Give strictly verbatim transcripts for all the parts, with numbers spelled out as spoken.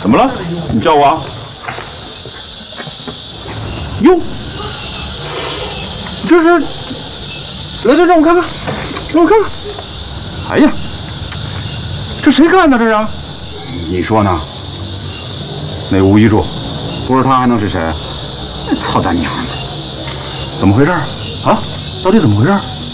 怎么了？你叫我啊？哟，这是，来，这让我看看，让我看看。哎呀，这谁干的？这是？ 你说呢？那吴一柱，不是他还能是谁？操他娘的！ 怎么回事啊？到底怎么回事？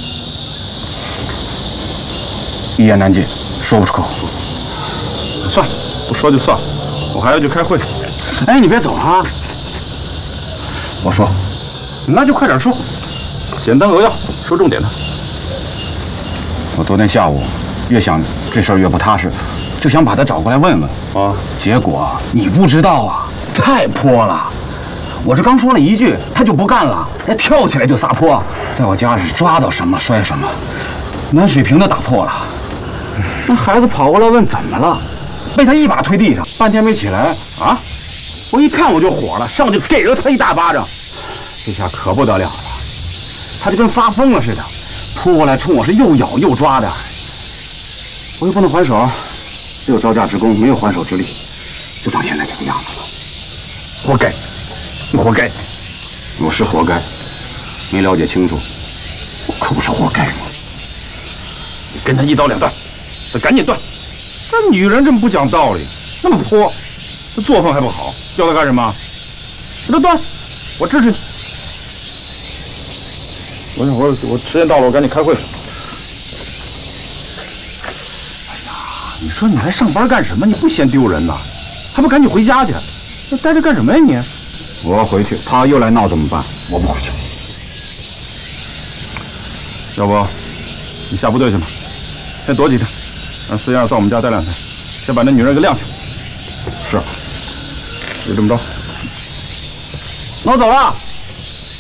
一言难尽，说不出口。 算了，不说就算了，我还要去开会。 哎，你别走啊！我说， 那就快点说，简单扼要，说重点的。 我昨天下午越想这事儿越不踏实，就想把他找过来问问啊。 结果你不知道啊，太泼了。我这刚说了一句，他就不干了，跳起来就撒泼，在我家是抓到什么摔什么，暖水瓶都打破了。那孩子跑过来问怎么了，被他一把推地上，半天没起来啊！我一看我就火了，上去给了他一大巴掌，这下可不得了了，他就跟发疯了似的，扑过来冲我是又咬又抓的，我又不能还手，只有招架之功，没有还手之力，就当现在这个样子了。活该，你活该，我是活该，没了解清楚，我可不是活该吗？ 你跟他一刀两断，得赶紧断。这女人这么不讲道理，那么泼，这作风还不好，叫他干什么？给他断，我支持你。我我我时间到了，我赶紧开会。 你说你来上班干什么？你不嫌丢人呐？还不赶紧回家去？那待着干什么呀你？我要回去，他又来闹怎么办？我不回去。 要不你下部队去吧，先躲几天，让四燕到我们家待两天，先把那女人给晾去。 是， 就这么着。 那我走了。